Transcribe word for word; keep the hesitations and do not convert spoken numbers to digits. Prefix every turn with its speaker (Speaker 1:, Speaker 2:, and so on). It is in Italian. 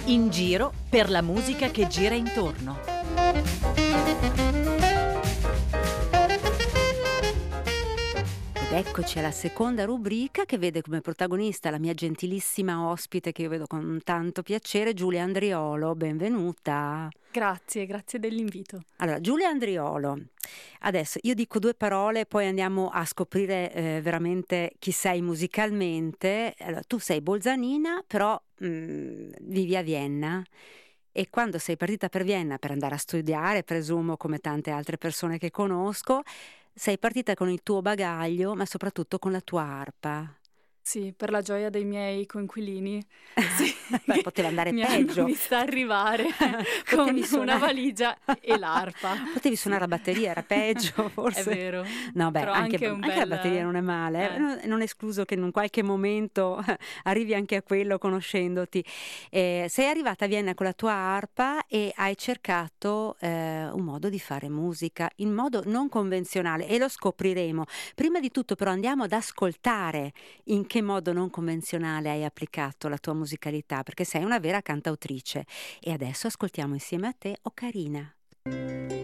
Speaker 1: In giro per la musica che gira intorno.
Speaker 2: Ed eccoci alla seconda rubrica che vede come protagonista la mia gentilissima ospite che io vedo con tanto piacere, Giulia Andriolo. Benvenuta.
Speaker 3: Grazie, grazie dell'invito.
Speaker 2: Allora, Giulia Andriolo, adesso io dico due parole, poi andiamo a scoprire eh, veramente chi sei musicalmente. Allora, tu sei bolzanina, però mh, vivi a Vienna. E quando sei partita per Vienna per andare a studiare, presumo come tante altre persone che conosco, sei partita con il tuo bagaglio, ma soprattutto con la tua arpa.
Speaker 3: Sì, per la gioia dei miei coinquilini, sì,
Speaker 2: Beh, poteva andare
Speaker 3: mi
Speaker 2: peggio.
Speaker 3: hanno vista arrivare con
Speaker 2: Potevi
Speaker 3: una
Speaker 2: suonare-
Speaker 3: valigia e l'arpa.
Speaker 2: Potevi
Speaker 3: Sì.
Speaker 2: suonare la batteria, era peggio forse.
Speaker 3: È vero,
Speaker 2: No, beh,
Speaker 3: però
Speaker 2: anche,
Speaker 3: anche un
Speaker 2: anche la
Speaker 3: bel...
Speaker 2: batteria non è male, eh.
Speaker 3: eh.
Speaker 2: Non, non è escluso che in un qualche momento arrivi anche a quello conoscendoti. Eh, sei arrivata a Vienna con la tua arpa e hai cercato eh, un modo di fare musica in modo non convenzionale e lo scopriremo. Prima di tutto però andiamo ad ascoltare in che modo non convenzionale hai applicato la tua musicalità, perché sei una vera cantautrice. E adesso ascoltiamo insieme a te Ocarina.